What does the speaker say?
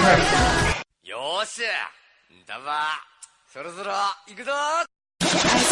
よーし、んだば、そろそろ行くぞ。